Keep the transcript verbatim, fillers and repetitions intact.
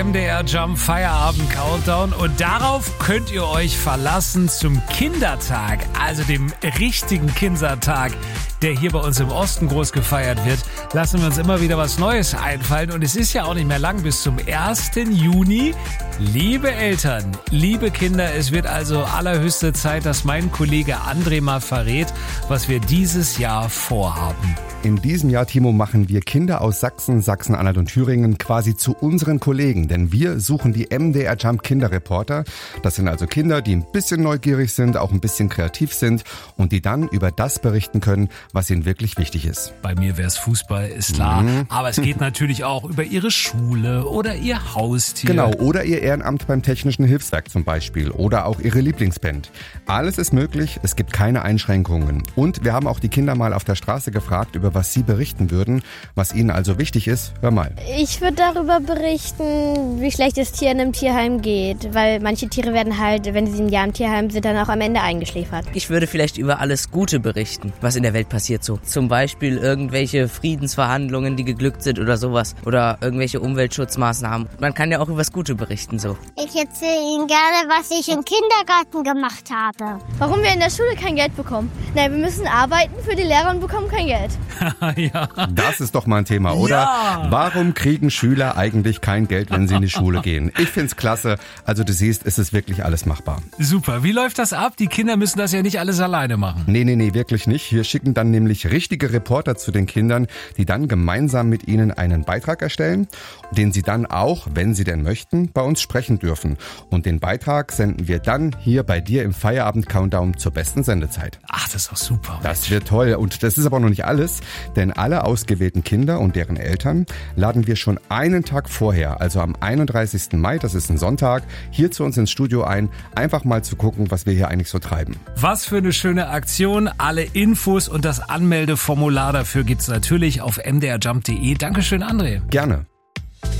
M D R Jump Feierabend Countdown und darauf könnt ihr euch verlassen zum Kindertag, also dem richtigen Kindertag, der hier bei uns im Osten groß gefeiert wird. Lassen wir uns immer wieder was Neues einfallen und es ist ja auch nicht mehr lang bis zum ersten Juni. Liebe Eltern, liebe Kinder, es wird also allerhöchste Zeit, dass mein Kollege André mal verrät, was wir dieses Jahr vorhaben. In diesem Jahr, Timo, machen wir Kinder aus Sachsen, Sachsen-Anhalt und Thüringen quasi zu unseren Kollegen, denn wir suchen die M D R Jump Kinderreporter. Das sind also Kinder, die ein bisschen neugierig sind, auch ein bisschen kreativ sind und die dann über das berichten können, was ihnen wirklich wichtig ist. Bei mir wäre es Fußball, ist klar, mhm. aber es geht natürlich auch über ihre Schule oder ihr Haustier. Genau, oder ihr Ehrenamt beim Technischen Hilfswerk zum Beispiel oder auch ihre Lieblingsband. Alles ist möglich, es gibt keine Einschränkungen. Und wir haben auch die Kinder mal auf der Straße gefragt, über was sie berichten würden, was ihnen also wichtig ist. Hör mal. Ich würde darüber berichten, wie schlecht es Tieren im Tierheim geht, weil manche Tiere werden halt, wenn sie ein Jahr im Tierheim sind, dann auch am Ende eingeschläfert. Ich würde vielleicht über alles Gute berichten, was in der Welt passiert so. Zum Beispiel irgendwelche Friedensverhandlungen, die geglückt sind oder sowas. Oder irgendwelche Umweltschutzmaßnahmen. Man kann ja auch über das Gute berichten so. Ich erzähle Ihnen gerne, was ich im Kindergarten gemacht habe. Warum wir in der Schule kein Geld bekommen? Nein, wir müssen arbeiten für die Lehrer und bekommen kein Geld. Ja. Das ist doch mal ein Thema, oder? Ja. Warum kriegen Schüler eigentlich kein Geld, wenn sie in die Schule gehen? Ich find's klasse. Also du siehst, es ist wirklich alles machbar. Super. Wie läuft das ab? Die Kinder müssen das ja nicht alles alleine machen. Nee, nee, nee, wirklich nicht. Wir schicken dann nämlich richtige Reporter zu den Kindern, die dann gemeinsam mit ihnen einen Beitrag erstellen, den sie dann auch, wenn sie denn möchten, bei uns sprechen dürfen. Und den Beitrag senden wir dann hier bei dir im Feierabend-Countdown zur besten Sendezeit. Ach, das ist doch super. Das wird toll. Und das ist aber noch nicht alles, denn alle ausgewählten Kinder und deren Eltern laden wir schon einen Tag vorher, also am einunddreißigsten Mai, das ist ein Sonntag, hier zu uns ins Studio ein, einfach mal zu gucken, was wir hier eigentlich so treiben. Was für eine schöne Aktion. Alle Infos und das Anmeldeformular dafür gibt's natürlich auf m d r jump punkt d e. Dankeschön, André. Gerne.